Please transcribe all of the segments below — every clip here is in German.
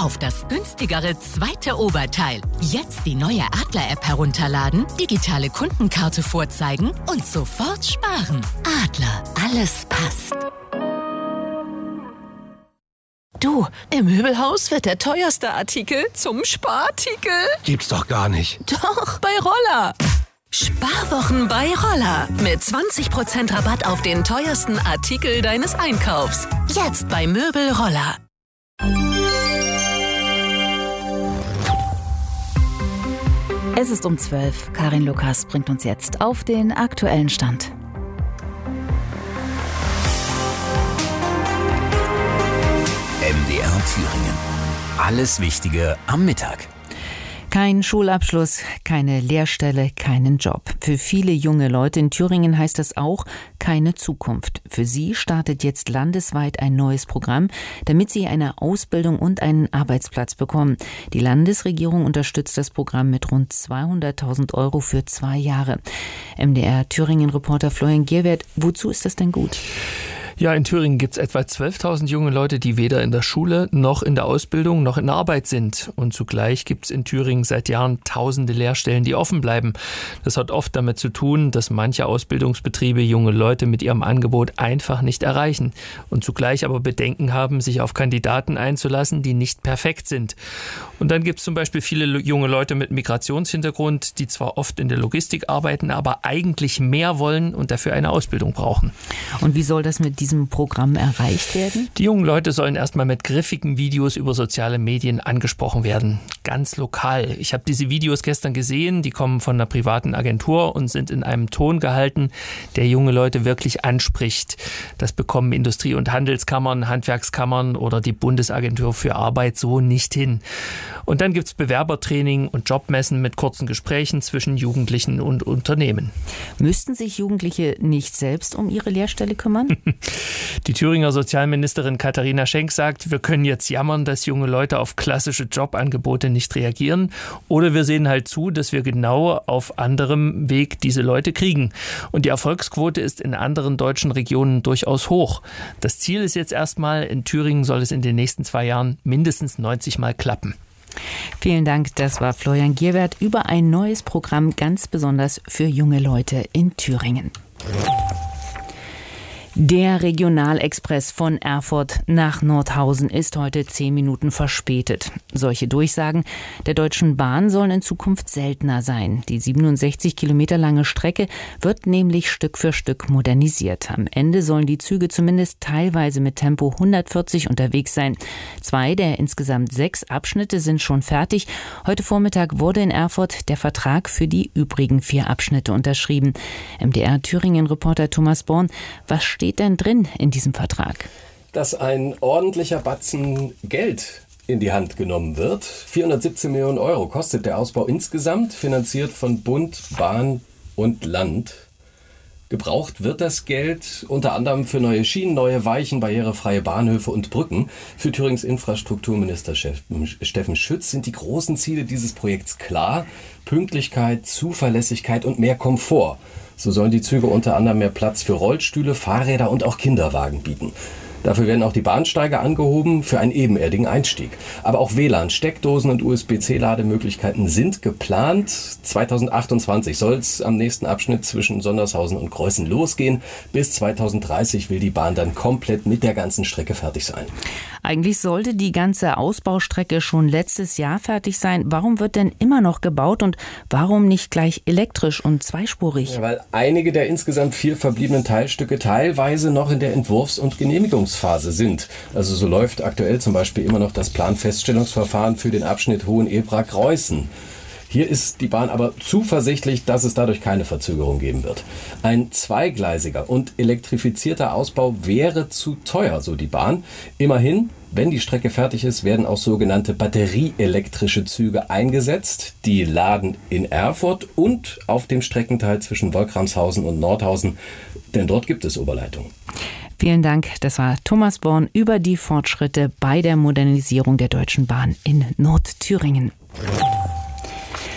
auf das günstigere zweite Oberteil. Jetzt die neue Adler-App herunterladen, digitale Kundenkarte vorzeigen und sofort sparen. Adler, alles passt. Du, im Möbelhaus wird der teuerste Artikel zum Sparartikel. Gibt's doch gar nicht. Doch, bei Roller. Sparwochen bei Roller. Mit 20% Rabatt auf den teuersten Artikel deines Einkaufs. Jetzt bei Möbel Roller. Es ist um 12. Karin Lukas bringt uns jetzt auf den aktuellen Stand. MDR Thüringen. Alles Wichtige am Mittag. Kein Schulabschluss, keine Lehrstelle, keinen Job. Für viele junge Leute in Thüringen heißt das auch keine Zukunft. Für sie startet jetzt landesweit ein neues Programm, damit sie eine Ausbildung und einen Arbeitsplatz bekommen. Die Landesregierung unterstützt das Programm mit rund 200.000 € für 2 Jahre. MDR Thüringen-Reporter Florian Gierwert, wozu ist das denn gut? Ja, in Thüringen gibt es etwa 12.000 junge Leute, die weder in der Schule noch in der Ausbildung noch in der Arbeit sind. Und zugleich gibt es in Thüringen seit Jahren tausende Lehrstellen, die offen bleiben. Das hat oft damit zu tun, dass manche Ausbildungsbetriebe junge Leute mit ihrem Angebot einfach nicht erreichen und zugleich aber Bedenken haben, sich auf Kandidaten einzulassen, die nicht perfekt sind. Und dann gibt es zum Beispiel viele junge Leute mit Migrationshintergrund, die zwar oft in der Logistik arbeiten, aber eigentlich mehr wollen und dafür eine Ausbildung brauchen. Und wie soll das mit diesem Programm erreicht werden? Die jungen Leute sollen erstmal mit griffigen Videos über soziale Medien angesprochen werden. Ganz lokal. Ich habe diese Videos gestern gesehen, die kommen von einer privaten Agentur und sind in einem Ton gehalten, der junge Leute wirklich anspricht. Das bekommen Industrie- und Handelskammern, Handwerkskammern oder die Bundesagentur für Arbeit so nicht hin. Und dann gibt es Bewerbertraining und Jobmessen mit kurzen Gesprächen zwischen Jugendlichen und Unternehmen. Müssten sich Jugendliche nicht selbst um ihre Lehrstelle kümmern? Die Thüringer Sozialministerin Katharina Schenk sagt, wir können jetzt jammern, dass junge Leute auf klassische Jobangebote nicht reagieren. Oder wir sehen halt zu, dass wir genau auf anderem Weg diese Leute kriegen. Und die Erfolgsquote ist in anderen deutschen Regionen durchaus hoch. Das Ziel ist jetzt erstmal, in Thüringen soll es in den nächsten 2 Jahren mindestens 90 Mal klappen. Vielen Dank, das war Florian Gierwert über ein neues Programm, ganz besonders für junge Leute in Thüringen. Der Regionalexpress von Erfurt nach Nordhausen ist heute 10 Minuten verspätet. Solche Durchsagen der Deutschen Bahn sollen in Zukunft seltener sein. Die 67 Kilometer lange Strecke wird nämlich Stück für Stück modernisiert. Am Ende sollen die Züge zumindest teilweise mit Tempo 140 unterwegs sein. 2 der insgesamt 6 Abschnitte sind schon fertig. Heute Vormittag wurde in Erfurt der Vertrag für die übrigen 4 Abschnitte unterschrieben. MDR Thüringen-Reporter Thomas Born, was steht denn drin in diesem Vertrag? Dass ein ordentlicher Batzen Geld in die Hand genommen wird. 417 Millionen € kostet der Ausbau insgesamt, finanziert von Bund, Bahn und Land. Gebraucht wird das Geld unter anderem für neue Schienen, neue Weichen, barrierefreie Bahnhöfe und Brücken. Für Thürings Infrastrukturminister Steffen Schütz sind die großen Ziele dieses Projekts klar. Pünktlichkeit, Zuverlässigkeit und mehr Komfort. So sollen die Züge unter anderem mehr Platz für Rollstühle, Fahrräder und auch Kinderwagen bieten. Dafür werden auch die Bahnsteige angehoben für einen ebenerdigen Einstieg. Aber auch WLAN, Steckdosen und USB-C-Lademöglichkeiten sind geplant. 2028 soll es am nächsten Abschnitt zwischen Sondershausen und Greußen losgehen. Bis 2030 will die Bahn dann komplett mit der ganzen Strecke fertig sein. Eigentlich sollte die ganze Ausbaustrecke schon letztes Jahr fertig sein. Warum wird denn immer noch gebaut und warum nicht gleich elektrisch und zweispurig? Ja, weil einige der insgesamt 4 verbliebenen Teilstücke teilweise noch in der Entwurfs- und Genehmigungsphase sind. Also so läuft aktuell zum Beispiel immer noch das Planfeststellungsverfahren für den Abschnitt Hohenebra-Greußen. Hier ist die Bahn aber zuversichtlich, dass es dadurch keine Verzögerung geben wird. Ein zweigleisiger und elektrifizierter Ausbau wäre zu teuer, so die Bahn. Immerhin, wenn die Strecke fertig ist, werden auch sogenannte batterieelektrische Züge eingesetzt. Die laden in Erfurt und auf dem Streckenteil zwischen Wolkramshausen und Nordhausen, denn dort gibt es Oberleitungen. Vielen Dank, das war Thomas Born über die Fortschritte bei der Modernisierung der Deutschen Bahn in Nordthüringen.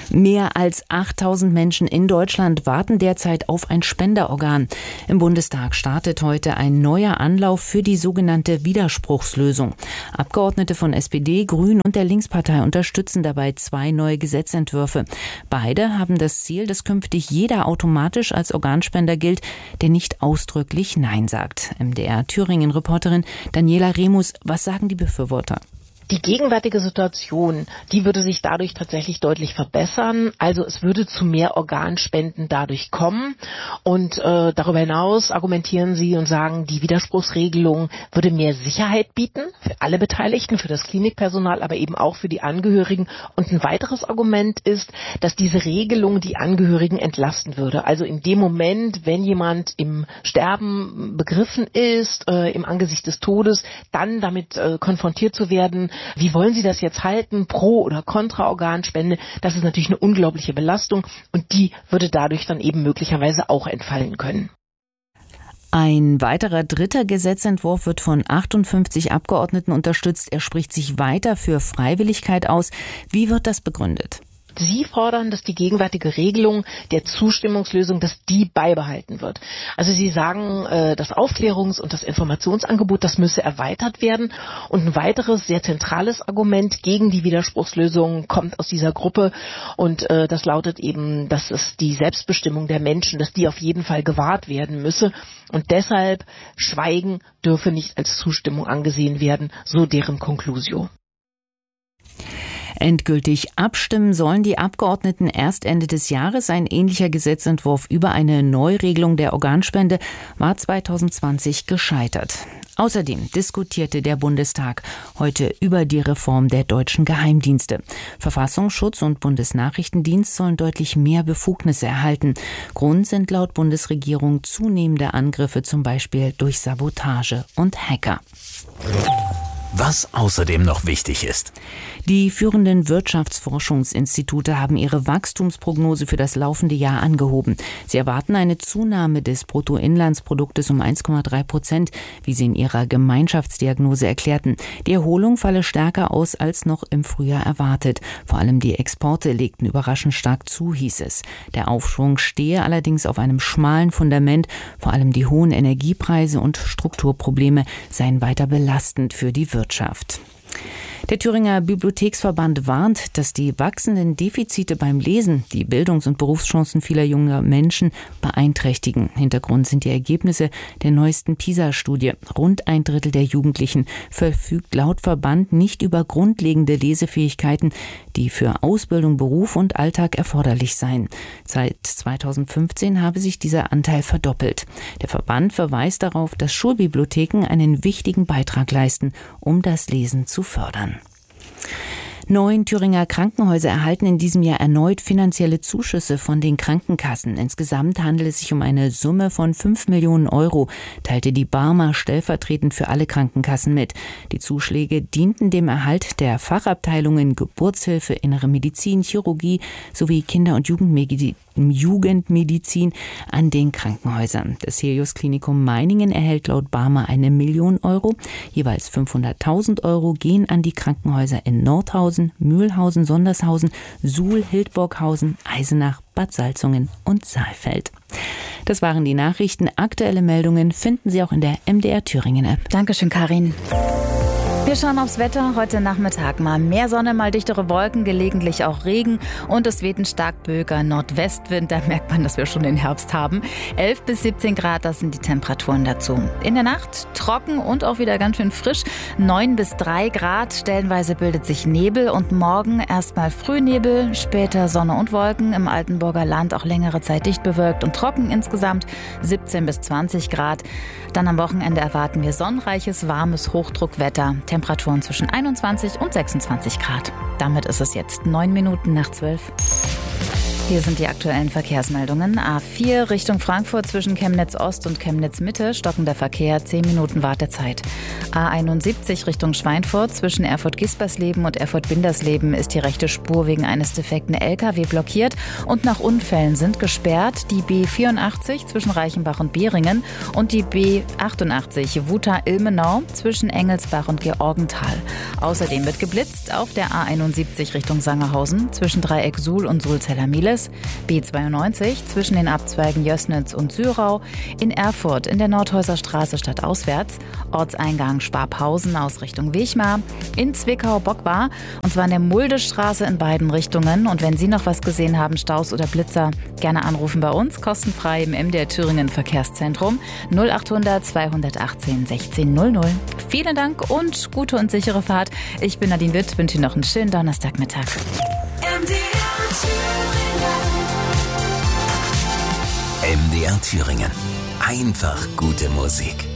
Mehr als 8.000 Menschen in Deutschland warten derzeit auf ein Spenderorgan. Im Bundestag startet heute ein neuer Anlauf für die sogenannte Widerspruchslösung. Abgeordnete von SPD, Grünen und der Linkspartei unterstützen dabei 2 neue Gesetzentwürfe. Beide haben das Ziel, dass künftig jeder automatisch als Organspender gilt, der nicht ausdrücklich Nein sagt. MDR Thüringen-Reporterin Daniela Remus, was sagen die Befürworter? Die gegenwärtige Situation, die würde sich dadurch tatsächlich deutlich verbessern. Also es würde zu mehr Organspenden dadurch kommen. Und darüber hinaus argumentieren sie und sagen, die Widerspruchsregelung würde mehr Sicherheit bieten für alle Beteiligten, für das Klinikpersonal, aber eben auch für die Angehörigen. Und ein weiteres Argument ist, dass diese Regelung die Angehörigen entlasten würde. Also in dem Moment, wenn jemand im Sterben begriffen ist, im Angesicht des Todes, dann damit konfrontiert zu werden, wie wollen Sie das jetzt halten, pro oder kontra Organspende? Das ist natürlich eine unglaubliche Belastung und die würde dadurch dann eben möglicherweise auch entfallen können. Ein weiterer dritter Gesetzentwurf wird von 58 Abgeordneten unterstützt. Er spricht sich weiter für Freiwilligkeit aus. Wie wird das begründet? Sie fordern, dass die gegenwärtige Regelung der Zustimmungslösung, dass die beibehalten wird. Also Sie sagen, das Aufklärungs- und das Informationsangebot, das müsse erweitert werden. Und ein weiteres, sehr zentrales Argument gegen die Widerspruchslösung kommt aus dieser Gruppe. Und das lautet eben, dass es die Selbstbestimmung der Menschen, dass die auf jeden Fall gewahrt werden müsse. Und deshalb Schweigen dürfe nicht als Zustimmung angesehen werden, so deren Conclusio. Endgültig abstimmen sollen die Abgeordneten erst Ende des Jahres. Ein ähnlicher Gesetzentwurf über eine Neuregelung der Organspende war 2020 gescheitert. Außerdem diskutierte der Bundestag heute über die Reform der deutschen Geheimdienste. Verfassungsschutz und Bundesnachrichtendienst sollen deutlich mehr Befugnisse erhalten. Grund sind laut Bundesregierung zunehmende Angriffe, zum Beispiel durch Sabotage und Hacker. Was außerdem noch wichtig ist. Die führenden Wirtschaftsforschungsinstitute haben ihre Wachstumsprognose für das laufende Jahr angehoben. Sie erwarten eine Zunahme des Bruttoinlandsproduktes um 1,3%, wie sie in ihrer Gemeinschaftsdiagnose erklärten. Die Erholung falle stärker aus als noch im Frühjahr erwartet. Vor allem die Exporte legten überraschend stark zu, hieß es. Der Aufschwung stehe allerdings auf einem schmalen Fundament. Vor allem die hohen Energiepreise und Strukturprobleme seien weiter belastend für die Wirtschaft. Der Thüringer Bibliotheksverband warnt, dass die wachsenden Defizite beim Lesen die Bildungs- und Berufschancen vieler junger Menschen beeinträchtigen. Hintergrund sind die Ergebnisse der neuesten PISA-Studie. Rund 1/3 der Jugendlichen verfügt laut Verband nicht über grundlegende Lesefähigkeiten, die für Ausbildung, Beruf und Alltag erforderlich seien. Seit 2015 habe sich dieser Anteil verdoppelt. Der Verband verweist darauf, dass Schulbibliotheken einen wichtigen Beitrag leisten, um das Lesen zu fördern. 9 Thüringer Krankenhäuser erhalten in diesem Jahr erneut finanzielle Zuschüsse von den Krankenkassen. Insgesamt handelt es sich um eine Summe von 5 Millionen Euro, teilte die Barmer stellvertretend für alle Krankenkassen mit. Die Zuschläge dienten dem Erhalt der Fachabteilungen Geburtshilfe, Innere Medizin, Chirurgie sowie Kinder- und Jugendmedizin an den Krankenhäusern. Das Helios Klinikum Meiningen erhält laut Barmer 1 Million Euro. Jeweils 500.000 Euro gehen an die Krankenhäuser in Nordhausen, Mühlhausen, Sondershausen, Suhl, Hildburghausen, Eisenach, Bad Salzungen und Saalfeld. Das waren die Nachrichten. Aktuelle Meldungen finden Sie auch in der MDR Thüringen App. Dankeschön, Karin. Wir schauen aufs Wetter. Heute Nachmittag mal mehr Sonne, mal dichtere Wolken, gelegentlich auch Regen und es weht ein stark böiger Nordwestwind. Da merkt man, dass wir schon den Herbst haben. 11 bis 17 Grad, das sind die Temperaturen dazu. In der Nacht trocken und auch wieder ganz schön frisch. 9 bis 3 Grad, stellenweise bildet sich Nebel und morgen erstmal Frühnebel, später Sonne und Wolken. Im Altenburger Land auch längere Zeit dicht bewölkt und trocken, insgesamt 17 bis 20 Grad. Dann am Wochenende erwarten wir sonnenreiches, warmes Hochdruckwetter. Temperaturen zwischen 21 und 26 Grad. Damit ist es jetzt 9 Minuten nach 12. Hier sind die aktuellen Verkehrsmeldungen. A4 Richtung Frankfurt zwischen Chemnitz Ost und Chemnitz Mitte, stockender Verkehr, 10 Minuten Wartezeit. A71 Richtung Schweinfurt zwischen Erfurt-Gispersleben und Erfurt-Bindersleben ist die rechte Spur wegen eines defekten LKW blockiert und nach Unfällen sind gesperrt die B84 zwischen Reichenbach und Beringen und die B88 Wuta-Ilmenau zwischen Engelsbach und Georgenthal. Außerdem wird geblitzt auf der A71 Richtung Sangerhausen zwischen Dreieck Suhl und Sulzeller-Miele, B92 zwischen den Abzweigen Jößnitz und Sürau, in Erfurt in der Nordhäuser Straße stadtauswärts, Ortseingang Sparpausen aus Richtung Wechmar, in Zwickau-Bockbar und zwar in der Muldestraße in beiden Richtungen. Und wenn Sie noch was gesehen haben, Staus oder Blitzer, gerne anrufen bei uns, kostenfrei im MDR Thüringen Verkehrszentrum 0800 218 1600. Vielen Dank und gute und sichere Fahrt. Ich bin Nadine Witt, wünsche Ihnen noch einen schönen Donnerstagmittag. MDR Thüringen. Einfach gute Musik.